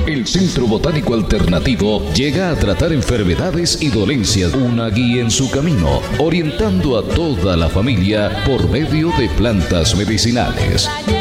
El Centro Botánico Alternativo llega a tratar enfermedades y dolencias, una guía en su camino, orientando a toda la familia por medio de plantas medicinales.